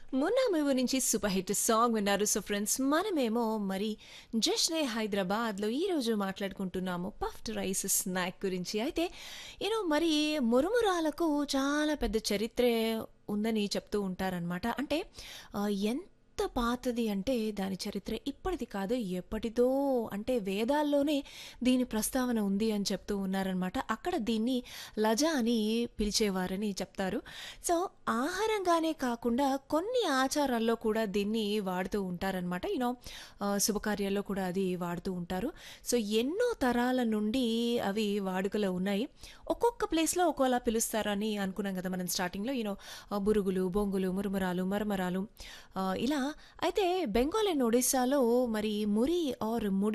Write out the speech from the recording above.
మొన్న మూవీ నుంచి super hit song విన్నారు. సో ఫ్రెండ్స్ మనమేమో మరి జష్నే హైదరాబాద్లో ఈరోజు మాట్లాడుకుంటున్నాము పఫ్డ్ రైస్ స్నాక్ గురించి. అయితే మరి మురుమురాలకు చాలా పెద్ద చరిత్రే ఉందని చెప్తూ ఉంటారనమాట. అంటే ఎంత పాతది అంటే దాని చరిత్ర ఇప్పటిది కాదు, ఎప్పటిదో, అంటే వేదాల్లోనే దీని ప్రస్తావన ఉంది అని చెప్తూ ఉన్నారనమాట. అక్కడ దీన్ని లజా అని పిలిచేవారని చెప్తారు. సో ఆహారంగానే కాకుండా కొన్ని ఆచారాల్లో కూడా దీన్ని వాడుతూ ఉంటారనమాట. శుభకార్యాల్లో కూడా అది వాడుతూ ఉంటారు. సో ఎన్నో తరాల నుండి అవి వాడుకలో ఉన్నాయి. ఒక్కొక్క ప్లేస్లో ఒక్కోలా పిలుస్తారని అనుకున్నాం కదా మనం స్టార్టింగ్లో. బురుగులు, బొంగులు, మురుమురాలు, మరమరాలు, ఇలా. అయితే బెంగాల్ అండ్ ఒడిస్సాలో మరి మురి ఆర్ ముడి